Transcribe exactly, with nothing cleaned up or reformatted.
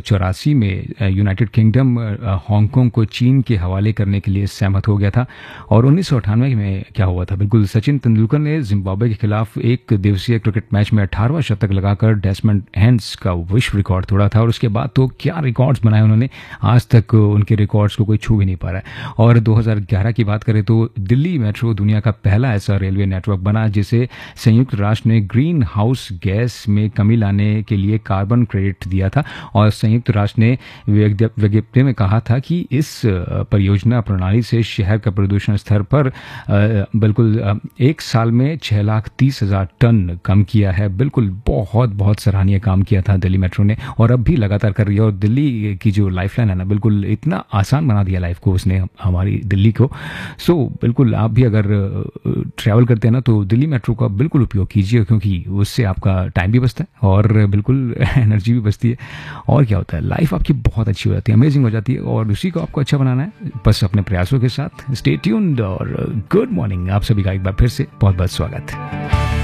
चौरासी में United kingdom Hong Kong को चीन के हवाले करने के लिए सहमत हो गया था। और उन्नीस सौ अट्ठानवे में क्या हुआ था, बिल्कुल सचिन तेंदुलकर ने जिम्बाब्वे के खिलाफ एक दिवसीय क्रिकेट मैच में अठारहवां शतक लगाकर डेसमंड हैंस का विश्व रिकॉर्ड तोड़ा था। और उसके बाद तो क्या रिकॉर्ड्स बनाए उन्होंने, आज तक उनके रिकॉर्ड्स को कोई छू भी नहीं पा रहा है। और दो हज़ार ग्यारह की बात करें तो दिल्ली मेट्रो दुनिया का पहला ऐसा रेलवे नेटवर्क बना जिसे संयुक्त राष्ट्र ने ग्रीन हाउस गैस में कमी लाने के लिए कार्बन क्रेडिट दिया था। और संयुक्त राष्ट्र ने विज्ञप्ति में कहा था कि इस परियोजना प्रणाली से शहर का प्रदूषण स्तर पर बिल्कुल एक साल में छह लाख तीस हजार टन कम किया है। बिल्कुल बहुत बहुत सराहनीय काम किया था दिल्ली मेट्रो ने, और अब भी लगातार कर रही है। और दिल्ली की जो लाइफलाइन है ना, बिल्कुल इतना आसान बना दिया लाइफ को उसने, हमारी दिल्ली को। सो बिल्कुल आप भी अगर ट्रैवल करते हैं ना तो दिल्ली मेट्रो का बिल्कुल उपयोग कीजिए, क्योंकि उससे आपका टाइम भी बचता है और बिल्कुल एनर्जी भी बचती है। और क्या होता है, लाइफ आपकी बहुत अच्छी हो जाती है, अमेजिंग हो जाती है। और उसी को आपको अच्छा बनाना है बस अपने प्रयासों के साथ। स्टे ट्यून्ड और गुड मॉर्निंग आप सभी का एक बार फिर से बहुत बहुत स्वागत।